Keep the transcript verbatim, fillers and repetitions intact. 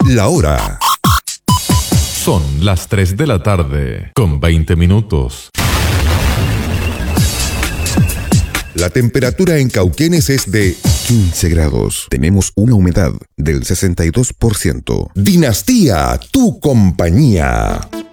La hora. Son las tres de la tarde, con veinte minutos. La temperatura en Cauquenes es de quince grados. Tenemos una humedad del sesenta y dos por ciento. Dinastía, tu compañía.